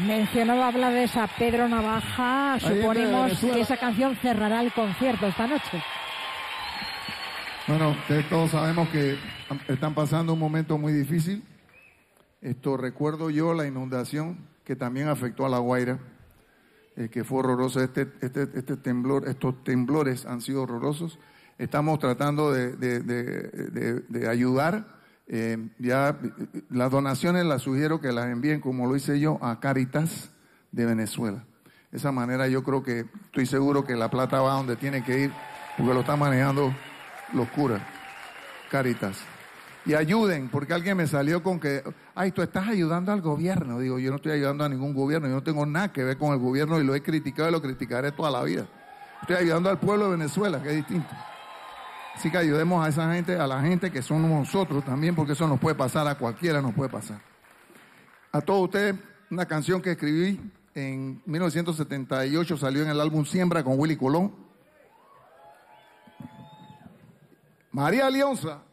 Mencionaba Blades a Pedro Navaja. Suponemos que esa canción cerrará el concierto esta noche. Bueno, ustedes todos sabemos que están pasando un momento muy difícil. Recuerdo yo la inundación que también afectó a La Guaira, que fue horroroso. Estos temblores han sido horrorosos. Estamos tratando de ayudar. Ya las donaciones las sugiero que las envíen, como lo hice yo, a Cáritas de Venezuela. De esa manera yo creo que, estoy seguro que la plata va donde tiene que ir, porque lo están manejando los curas, Cáritas. Y ayuden, porque alguien me salió con que, ay, tú estás ayudando al gobierno. Digo, yo no estoy ayudando a ningún gobierno, yo no tengo nada que ver con el gobierno y lo he criticado y lo criticaré toda la vida. Estoy ayudando al pueblo de Venezuela, que es distinto. Así que ayudemos a esa gente, a la gente que somos nosotros también, porque eso nos puede pasar, a cualquiera nos puede pasar. A todos ustedes, una canción que escribí en 1978, salió en el álbum Siembra con Willy Colón. María Leonza.